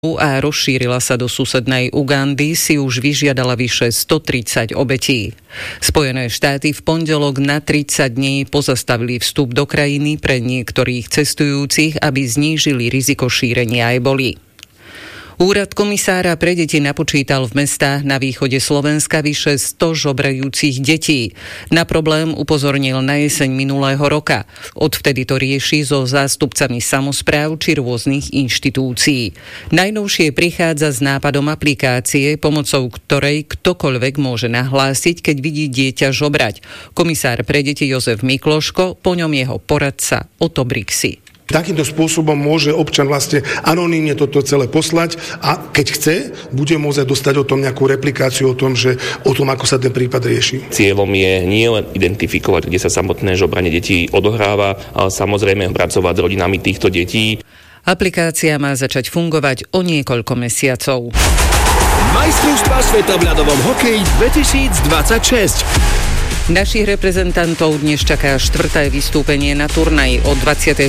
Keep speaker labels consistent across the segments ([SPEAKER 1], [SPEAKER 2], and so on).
[SPEAKER 1] a rozšírila sa do susednej Ugandy, si už vyžiadala vyše 130 obetí. Spojené štáty v pondelok na 30 dní pozastavili vstup do krajiny pre niektorých cestujúcich, aby znížili riziko šírenia eboli. Úrad komisára pre deti napočítal v mestách na východe Slovenska vyše 100 žobrajúcich detí. Na problém upozornil na jeseň minulého roka. Odvtedy to rieši so zástupcami samospráv či rôznych inštitúcií. Najnovšie prichádza s nápadom aplikácie, pomocou ktorej ktokoľvek môže nahlásiť, keď vidí dieťa žobrať. Komisár pre deti Jozef Mikloško, po ňom jeho poradca Otto Brixy.
[SPEAKER 2] Takýmto spôsobom môže občan vlastne anonymne toto celé poslať a keď chce, bude môcť dostať o tom nejakú replikáciu o tom, ako sa ten prípad rieši.
[SPEAKER 3] Cieľom je nielen identifikovať, kde sa samotné žobranie detí odohráva, ale samozrejme pracovať s rodinami týchto detí.
[SPEAKER 1] Aplikácia má začať fungovať o niekoľko mesiacov.
[SPEAKER 4] Majstrovstvá sveta v ľadovom hokeji 2026.
[SPEAKER 1] Našich reprezentantov dnes čaká 4. vystúpenie na turnaji. O 20:20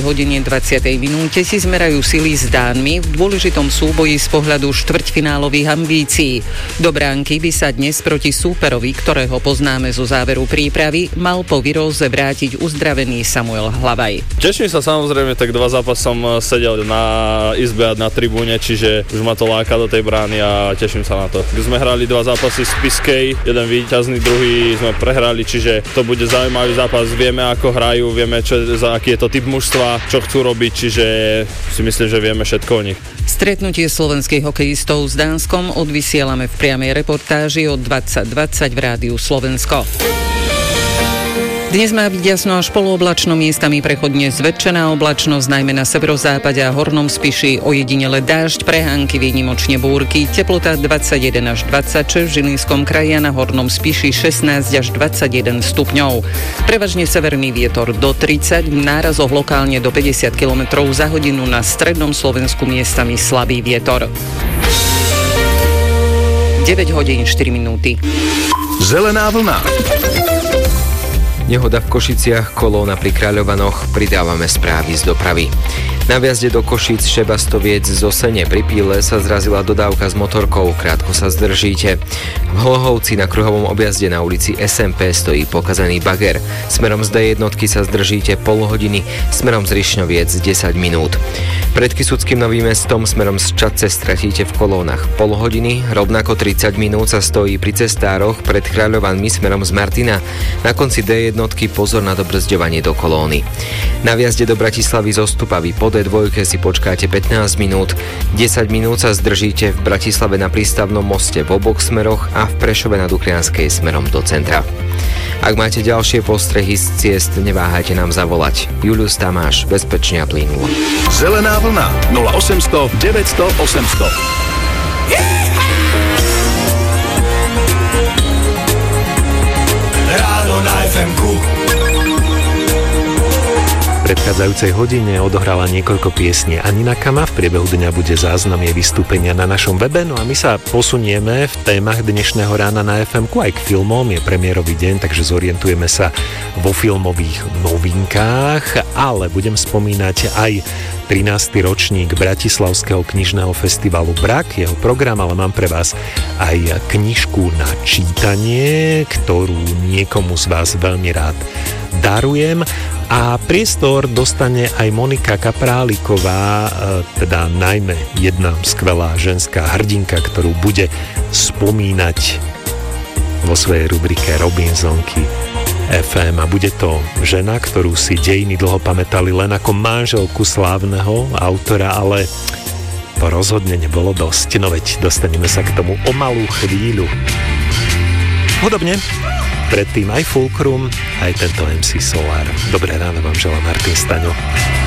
[SPEAKER 1] si zmerajú sily s Dánmi v dôležitom súboji z pohľadu štvrťfinálových ambícií. Do bránky by sa dnes proti súperovi, ktorého poznáme zo záveru prípravy, mal po viróze vrátiť uzdravený Samuel Hlavaj.
[SPEAKER 5] Teším sa, samozrejme, tak 2 zápasy som sedel na izbe a na tribúne, čiže už ma to láka do tej brány a teším sa na to. Sme hrali 2 zápasy z Piskej, jeden víťazný, druhý sme prehrali, čiže to bude zaujímavý zápas. Vieme, ako hrajú, vieme, aký je to typ mužstva, čo chcú robiť, čiže si myslím, že vieme všetko o nich.
[SPEAKER 1] Stretnutie slovenských hokejistov s Dánskom odvysielame v priamej reportáži od 20:20 v Rádiu Slovensko. Dnes má byť jasno až polooblačno, miestami prechodne zväčšená oblačnosť, najmä na severozápade a hornom Spiši, ojedinele dážď, prehánky, výnimočne búrky, teplota 21 až 26, v Žilinskom kraji a na hornom Spiši 16 až 21 stupňov. Prevažne severný vietor do 30, v nárazoch lokálne do 50 km za hodinu, na strednom Slovensku miestami slabý vietor. 9 hodín 4 minúty.
[SPEAKER 4] Zelená vlna.
[SPEAKER 6] Nehoda v Košiciach, kolóna pri Kráľovanoch, pridávame správy z dopravy. Na vjazde do Košíc Šebastoviec zo Sene pri Píle sa zrazila dodávka s motorkou, krátko sa zdržíte. V Hlohovci na kruhovom objazde na ulici SMP stojí pokazaný bager. Smerom z D1 sa zdržíte pol hodiny, smerom z Rišňoviec 10 minút. Pred Kysuckým Novým Mestom smerom z Čadce stratíte v kolónach pol hodiny, rovnako 30 minút sa stojí pri cestároch pred Kráľovanmi smerom z Martina. Na konci D1 pozor na dobrzďovanie do kolóny. Na vjazde do Bratislavy zo Stupavy po D2 si počkáte 15 minút. 10 minút sa zdržíte v Bratislave na prístavnom moste v oboch smeroch a v Prešove na Duklianskej smerom do centra. Ak máte ďalšie postrehy z ciest, neváhajte nám zavolať. Julius Tamáš, bezpečne a plynulo.
[SPEAKER 4] Zelená vlna 0800 900 800.
[SPEAKER 7] Ráno na FM-ku.
[SPEAKER 8] V predchádzajúcej hodine odohrala niekoľko piesní Anina Kama, v priebehu dňa bude záznam jej vystúpenia na našom webe, no a my sa posunieme v témach dnešného rána na FM-ku aj k filmom, je premiérový deň, takže zorientujeme sa vo filmových novinkách, ale budem spomínať aj 13. ročník Bratislavského knižného festivalu Brak, jeho program, ale mám pre vás aj knižku na čítanie, ktorú niekomu z vás veľmi rád darujem. A priestor dostane aj Monika Kapráliková, teda najmä jedna skvelá ženská hrdinka, ktorú bude spomínať vo svojej rubrike Robinsonky FM. A bude to žena, ktorú si dejiny dlho pamätali len ako manželku slávneho autora, ale to rozhodne nebolo dosť. No veď dostaneme sa k tomu o malú chvíľu. Hodobne. Predtým aj Fulcrum, aj tento MC Solar. Dobré ráno vám želá Martin Staňo.